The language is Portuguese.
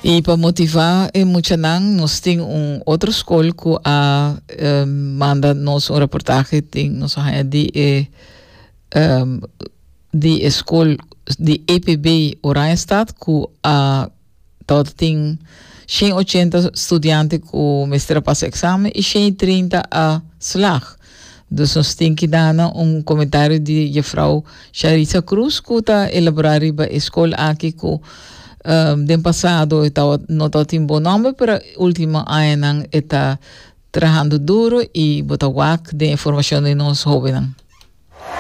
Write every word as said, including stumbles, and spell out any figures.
E para motivar e muito nang, nós temos um outro escola que a um, manda nos um reportagem tem nós de um, de escola de E P B Oranjestad que a todo tem cento e oitenta estudantes que mestre passa exame e cento e trinta a slag. Dus nós temos que dar um comentário de juffrouw Charissa Cruz que está elaborado para a escola aqui que Um, den passado estava não tem bom nome, para última ano está trabalhando duro e botar o de informação de nós jovens.